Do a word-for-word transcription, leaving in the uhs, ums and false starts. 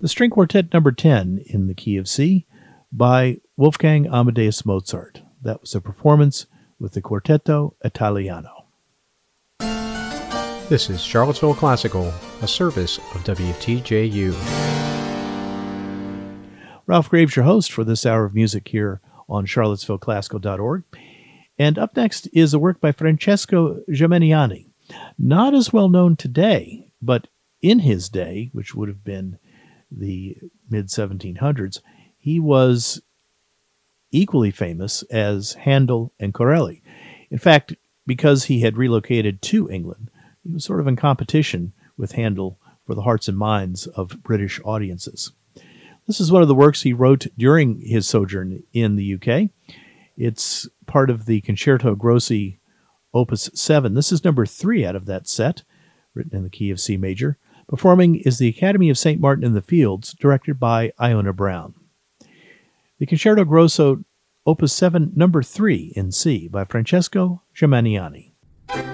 the String Quartet number ten in the key of C by Wolfgang Amadeus Mozart. That was a performance with the Quartetto Italiano. This is Charlottesville Classical, a service of W T J U. Ralph Graves, your host for this hour of music here on charlottesville classical dot org. And up next is a work by Francesco Geminiani. Not as well known today, but in his day, which would have been the mid seventeen hundreds, he was equally famous as Handel and Corelli. In fact, because he had relocated to England, he was sort of in competition with Handel for the hearts and minds of British audiences. This is one of the works he wrote during his sojourn in the U K. It's part of the Concerto Grossi Opus seven. This is number three out of that set, written in the key of C major. Performing is the Academy of Saint Martin in the Fields, directed by Iona Brown. The Concerto Grosso Opus seven, number three in C by Francesco Geminiani.